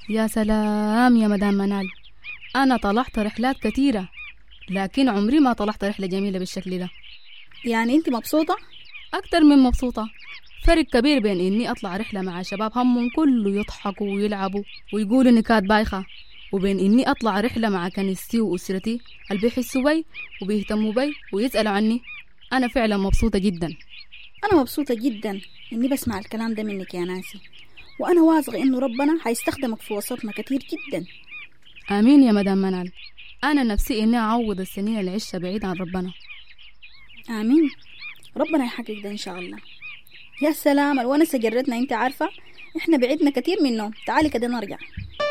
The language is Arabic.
يا سلام يا مدام منال، أنا طلعت رحلات كتيرة لكن عمري ما طلعت رحلة جميلة بالشكل ده. يعني أنت مبسوطة؟ أكتر من مبسوطة. فرق كبير بين إني أطلع رحلة مع شباب همهم كله يضحكوا ويلعبوا ويقولوا نكات بايخة، وبين إني أطلع رحلة مع كنيستي وأسرتي اللي بيحسوا بي وبيهتموا بي ويسألوا عني. أنا فعلا مبسوطة جدا. أنا مبسوطة جدا إني بسمع الكلام ده منك يا ناسي، وأنا واثقة إنه ربنا هيستخدمك في وسطنا كتير جدا. آمين يا مدام منال. أنا نفسي إني أعوض السنين اللي عشتها بعيد عن ربنا. آمين، ربنا يحقق ده إن شاء الله. يا سلام، الونسة جرتنا، أنت عارفة إحنا بعدنا كتير منه. تعالي كده نرجع.